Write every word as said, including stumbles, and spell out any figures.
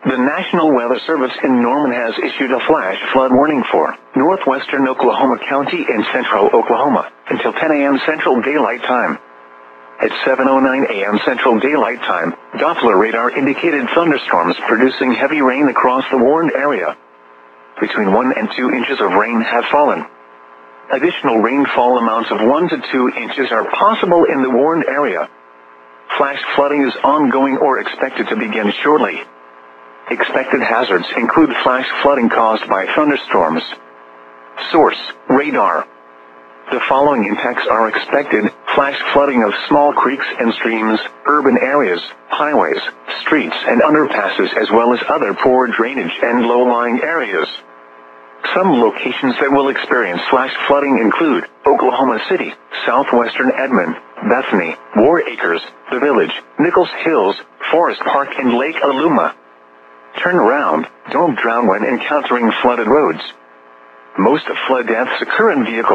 The National Weather Service in Norman has issued a flash flood warning for northwestern Oklahoma County and central Oklahoma until ten a.m. Central Daylight Time. At seven oh nine a.m. Central Daylight Time, Doppler radar indicated thunderstorms producing heavy rain across the warned area. Between one and two inches of rain have fallen. Additional rainfall amounts of one to two inches are possible in the warned area. Flash flooding is ongoing or expected to begin shortly. Expected hazards include flash flooding caused by thunderstorms. Source: radar. The following impacts are expected: flash flooding of small creeks and streams, urban areas, highways, streets and underpasses, as well as other poor drainage and low-lying areas. Some locations that will experience flash flooding include Oklahoma City, southwestern Edmond, Bethany, War Acres, The Village, Nichols Hills, Forest Park and Lake Aluma. Turn around, don't drown when encountering flooded roads. Most flood deaths occur in vehicles